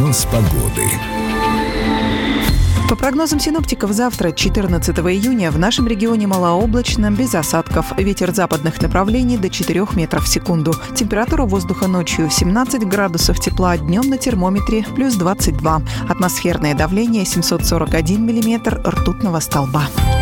Прогноз погоды. По прогнозам синоптиков, завтра, 14 июня, в нашем регионе малооблачно, без осадков. Ветер западных направлений до 4 метров в секунду. Температура воздуха ночью 17 градусов тепла, днем на термометре плюс 22. Атмосферное давление 741 миллиметр ртутного столба.